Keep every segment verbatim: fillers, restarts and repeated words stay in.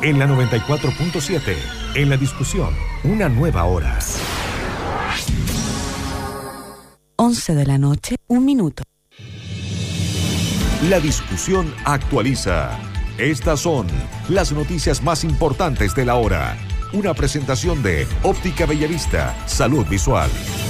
En la noventa y cuatro punto siete, en la discusión, una nueva hora. once de la noche, un minuto. La discusión actualiza. Estas son las noticias más importantes de la hora. Una presentación de Óptica Bellavista, Salud Visual.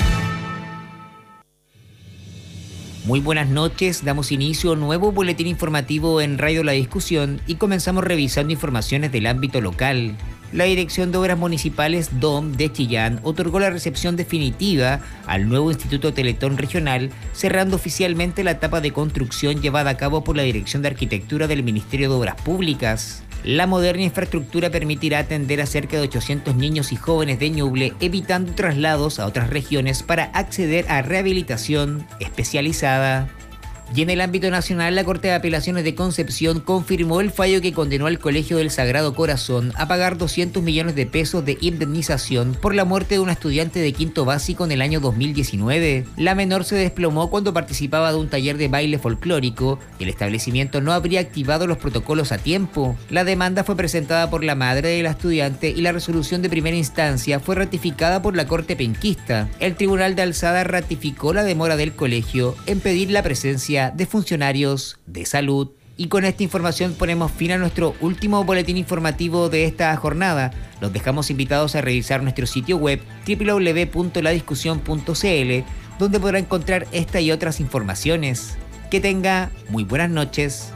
Muy buenas noches, damos inicio a un nuevo boletín informativo en Radio La Discusión y comenzamos revisando informaciones del ámbito local. La Dirección de Obras Municipales D O M de Chillán otorgó la recepción definitiva al nuevo Instituto Teletón Regional, cerrando oficialmente la etapa de construcción llevada a cabo por la Dirección de Arquitectura del Ministerio de Obras Públicas. La moderna infraestructura permitirá atender a cerca de ochocientos niños y jóvenes de Ñuble, evitando traslados a otras regiones para acceder a rehabilitación especializada. Y en el ámbito nacional, la Corte de Apelaciones de Concepción confirmó el fallo que condenó al Colegio del Sagrado Corazón a pagar doscientos millones de pesos de indemnización por la muerte de una estudiante de quinto básico en el año dos mil diecinueve. La menor se desplomó cuando participaba de un taller de baile folclórico y el establecimiento no habría activado los protocolos a tiempo. La demanda fue presentada por la madre de la estudiante y la resolución de primera instancia fue ratificada por la Corte Penquista. El Tribunal de Alzada ratificó la demora del colegio en pedir la presencia de funcionarios de salud. Y con esta información ponemos fin a nuestro último boletín informativo de esta jornada. Los dejamos invitados a revisar nuestro sitio web doble u doble u doble u punto la discusión punto c l, donde podrá encontrar esta y otras informaciones. Que tenga muy buenas noches.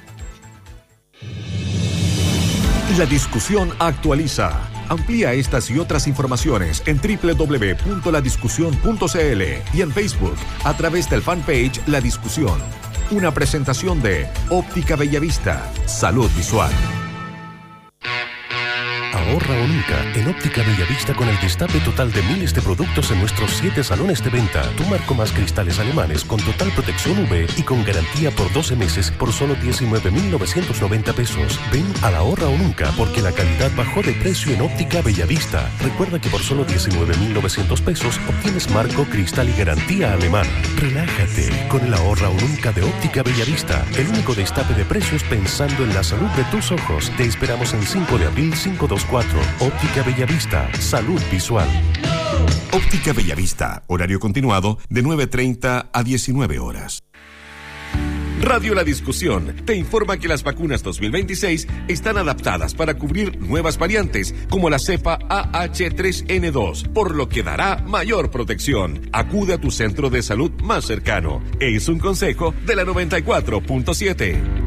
La discusión actualiza. Amplía estas y otras informaciones en doble u doble u doble u punto la discusión punto c l y en Facebook a través del fanpage La Discusión. Una presentación de Óptica Bellavista, Salud Visual. Ahorra o nunca en Óptica Bellavista con el destape total de miles de productos en nuestros siete salones de venta. Tu marco más cristales alemanes con total protección U V y con garantía por doce meses por solo diecinueve mil novecientos noventa pesos. Ven a la ahorra o nunca porque la calidad bajó de precio en Óptica Bellavista. Recuerda que por solo diecinueve mil novecientos pesos obtienes marco, cristal y garantía alemana. Relájate con el ahorra o nunca de Óptica Bellavista. El único destape de precios pensando en la salud de tus ojos. Te esperamos en cinco de abril cinco dos cuatro. Óptica Bellavista, Salud Visual. Óptica Bellavista, horario continuado de nueve treinta a diecinueve horas. Radio La Discusión te informa que las vacunas dos mil veintiséis están adaptadas para cubrir nuevas variantes como la cepa A H tres N dos, por lo que dará mayor protección. Acude a tu centro de salud más cercano. Es un consejo de la noventa y cuatro punto siete.